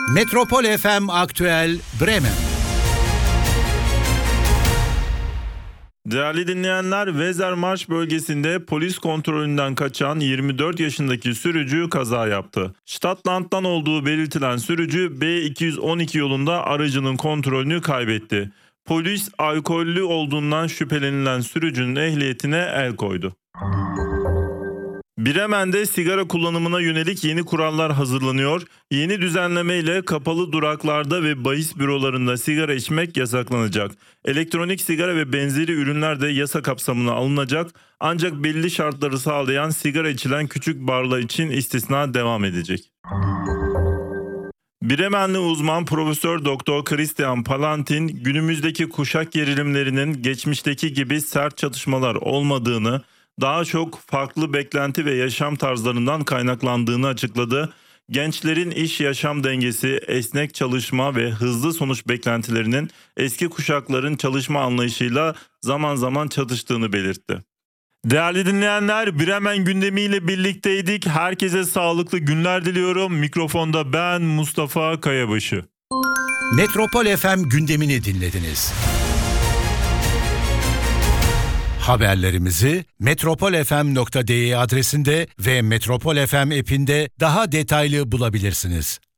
Metropol FM Aktüel Bremen. Değerli dinleyenler, Wesermarsch bölgesinde polis kontrolünden kaçan 24 yaşındaki sürücü kaza yaptı. Stadtland'dan olduğu belirtilen sürücü B212 yolunda aracının kontrolünü kaybetti. Polis alkollü olduğundan şüphelenilen sürücünün ehliyetine el koydu. Bremen'de sigara kullanımına yönelik yeni kurallar hazırlanıyor. Yeni düzenleme ile kapalı duraklarda ve bahis bürolarında sigara içmek yasaklanacak. Elektronik sigara ve benzeri ürünler de yasa kapsamına alınacak. Ancak belli şartları sağlayan sigara içilen küçük barlar için istisna devam edecek. Bremenli uzman Profesör Doktor Christian Palantin, günümüzdeki kuşak gerilimlerinin geçmişteki gibi sert çatışmalar olmadığını, daha çok farklı beklenti ve yaşam tarzlarından kaynaklandığını açıkladı. Gençlerin iş-yaşam dengesi, esnek çalışma ve hızlı sonuç beklentilerinin eski kuşakların çalışma anlayışıyla zaman zaman çatıştığını belirtti. Değerli dinleyenler, Bremen gündemiyle birlikteydik. Herkese sağlıklı günler diliyorum. Mikrofonda ben Mustafa Kayabaşı. Metropol FM gündemini dinlediniz. Haberlerimizi metropolfm.de adresinde ve Metropol FM app'inde daha detaylı bulabilirsiniz.